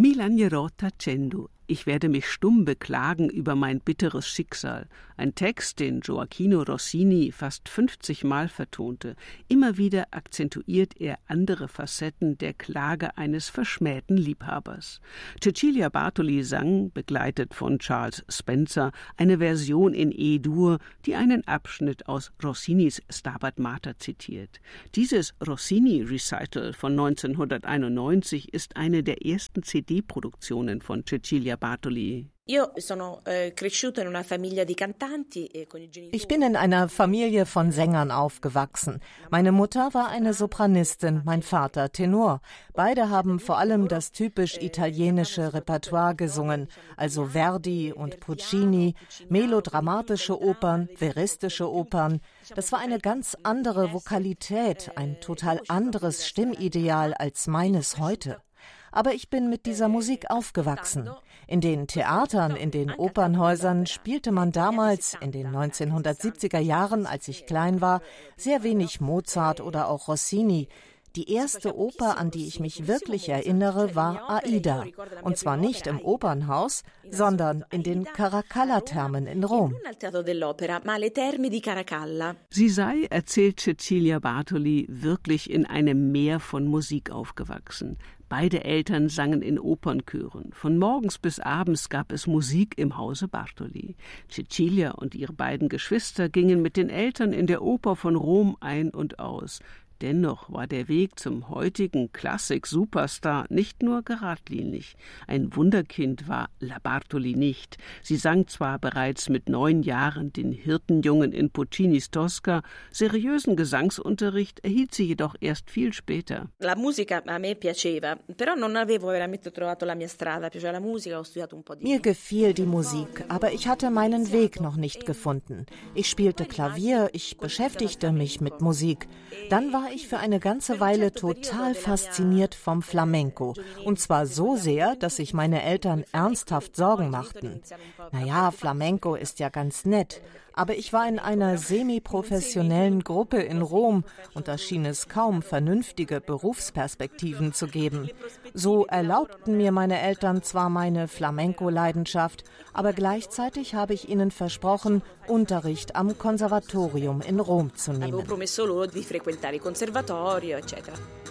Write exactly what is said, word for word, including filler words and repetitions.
Mi lagnerò tacendo. Ich werde mich stumm beklagen über mein bitteres Schicksal. Ein Text, den Gioachino Rossini fast fünfzig Mal vertonte. Immer wieder akzentuiert er andere Facetten der Klage eines verschmähten Liebhabers. Cecilia Bartoli sang, begleitet von Charles Spencer, eine Version in E-Dur, die einen Abschnitt aus Rossinis Stabat Mater zitiert. Dieses Rossini-Recital von neunzehnhunderteinundneunzig ist eine der ersten C D-Produktionen von Cecilia Bartoli. Ich bin in einer Familie von Sängern aufgewachsen. Meine Mutter war eine Sopranistin, mein Vater Tenor. Beide haben vor allem das typisch italienische Repertoire gesungen, also Verdi und Puccini, melodramatische Opern, veristische Opern. Das war eine ganz andere Vokalität, ein total anderes Stimmideal als meines heute. Aber ich bin mit dieser Musik aufgewachsen. In den Theatern, in den Opernhäusern spielte man damals, in den neunzehnhundertsiebziger Jahren, als ich klein war, sehr wenig Mozart oder auch Rossini. Die erste Oper, an die ich mich wirklich erinnere, war Aida. Und zwar nicht im Opernhaus, sondern in den Caracalla-Thermen in Rom. Sie sei, erzählt Cecilia Bartoli, wirklich in einem Meer von Musik aufgewachsen. Beide Eltern sangen in Opernchören. Von morgens bis abends gab es Musik im Hause Bartoli. Cecilia und ihre beiden Geschwister gingen mit den Eltern in der Oper von Rom ein und aus. Dennoch war der Weg zum heutigen Klassik-Superstar nicht nur geradlinig. Ein Wunderkind war La Bartoli nicht. Sie sang zwar bereits mit neun Jahren den Hirtenjungen in Puccinis Tosca, seriösen Gesangsunterricht erhielt sie jedoch erst viel später. La musica a me piaceva, però non avevo veramente trovato la mia strada. Piaceva la musica, ho studiato un po' di. Mir gefiel die Musik, aber ich hatte meinen Weg noch nicht gefunden. Ich spielte Klavier, ich beschäftigte mich mit Musik. Dann war ich für eine ganze Weile total fasziniert vom Flamenco. Und zwar so sehr, dass sich meine Eltern ernsthaft Sorgen machten. Naja, Flamenco ist ja ganz nett. Aber ich war in einer semi-professionellen Gruppe in Rom und da schien es kaum vernünftige Berufsperspektiven zu geben. So erlaubten mir meine Eltern zwar meine Flamenco-Leidenschaft, aber gleichzeitig habe ich ihnen versprochen, Unterricht am Konservatorium in Rom zu nehmen.